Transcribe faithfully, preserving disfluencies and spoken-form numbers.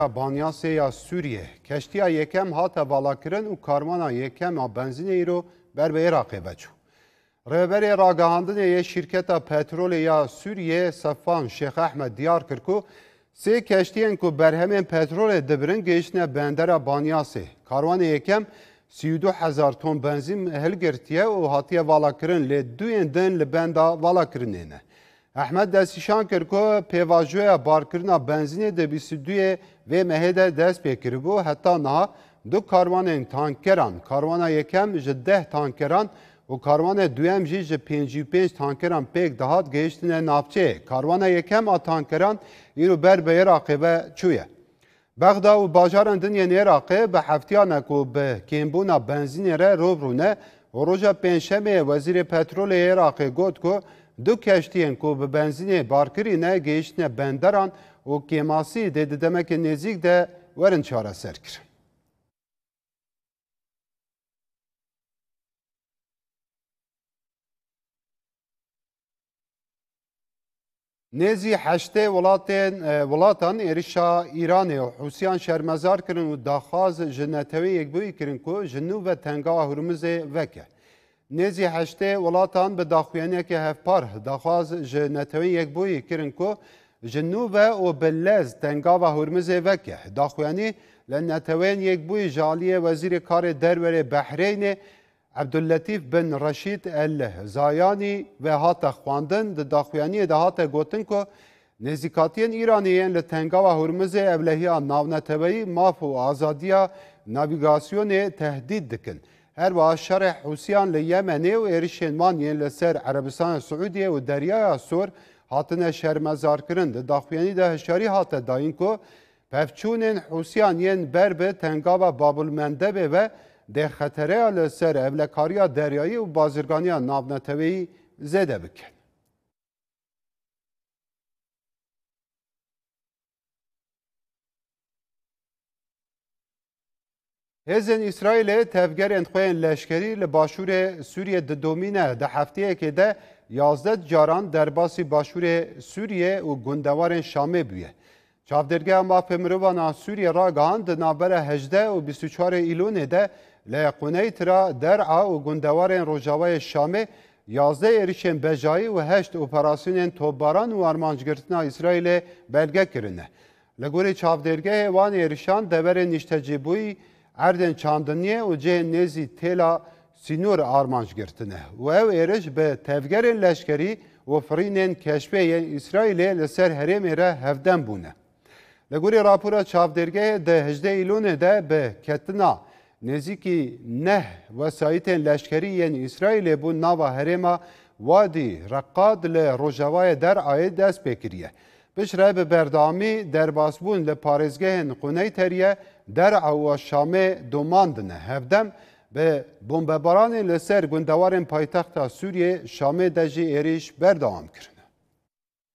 بانیاسه یا سوریه کشتیا یکم هات بالا کرن و کارمانا یکم بنزین ایرو بر به عراق بچو. رهبر راگهاندن یه شرکت پترول یا سوریه صفان شیخ احمد دیار کرد که سه کشتیان که برهم پترول دبرن گیشنه بندر بانیاسه. کاروان یکم سی و دو هزار تن بنزین هلگرتیه و هاتیه والا کرن لی دوین دن لبندا والا کرنینه. احمد دستیشان کرد که پیواجوی بارکرنا بنزین ده بیست و دو و مهده دست پیکر بو حتی نه دو کاروان تانکران کاروان یکم جده تانکران و کاروان دویم جی پنج و پنج تانکران پیک دهات گیشتن نافچه کاروان یکم آ تانکران ایرو بر به عراق و چویه. بغدا و باجاران دنیا عراق به هفتیانه که به کمبونا بنزین ره روبرونه و روژا پنجشنبه وزیر پترول عراق گفت که دو کشتیان که به بنزین بارکری نه گیشتن بندران و کماسی ده دمک نزیک ده ورن چاره سر کرد. نزی هشته ولاتن ولاتان ایرشا ایران و حوثیان شرمزار کردن و داخواز جنتوی یک بوی کردن که جنوب و تنگا هرمز وکه. نزی هشته ولاتان به داخویانی که هفپار داخواز جنتوی یک بوی کردن که جنوب و بلز تنگا و هرمز وکه. داخویانی لنتوین یک بوی جالی وزیر کار درباره بحرین عبداللطیف بن رشید الزایانی و هات خواندن د داخویانی ده هات گوتن که نزیکاتین ایرانیین لتنگا و هرمز اولهیا ناونتوی ماف و آزادیا ناویگاسیون تهدید دکن. هر با شرح حوثیان لیمنی و ایرشنمانیین لسر عربستان سعودیه و دریای سور هاتن شرمزار کرند. داخویانی ده هشاری هات داین که پفچونین حوثیانیین بر به تنگا و بابلمنده و ده خطره لسر اولکاریا دریایی و بازرگانی ناونتوی زده بکن. هزن اسرائیل تفگر انتخوین لشکری لباشور سوریه ده دومینه ده هفته که ده یازده جاران در باسی باشور سوریه و گندوار شامه بیه. چافدرگاه ماف مروان سوریه را گاند نابر هجده و بیست و چهار ایلون ده لقونه ترا درعا و گندوار روجاوای شامه یازده ایریشن بجایی و هشت اپراسیون توباران و ارمانجگرتنا اسرائیل بلگه کرنه. لگوری چافدرگاه وان ایریشان دور نشتجیبوی اردن چاندنیه و جه نزی تیلا سینور ارمانجگرتنه. و او ایرش به تفگر لشکری و فرینن کشفه اسرائیل لسر حریم را هفدن بونه. لگوری راپورا چافدرگاه ده هجده ایلون ده به کتنا نزیکی نه وسایت لشکری یعنی اسرائیل بون ناوا هرما وادی رقاد لروجاوای در آید دست بکریه. بشره به بردامی در باسبون لپارزگه نقونه تریه در او شامه دوماندنه. هفدم به بمباران لسر گندوار پایتخت سوریه شامه دجی ایریش بردام کرد.